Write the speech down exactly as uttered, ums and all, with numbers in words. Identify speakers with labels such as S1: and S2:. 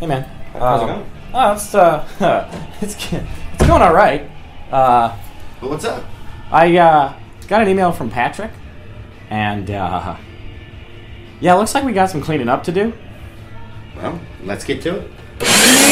S1: Hey, man.
S2: How's
S1: Um,
S2: it going?
S1: Oh, it's uh, it's it's going all right. Uh,
S2: But what's up?
S1: I uh, got an email from Patrick, and uh, yeah, it looks like we got some cleaning up to do.
S2: Well, let's get to it.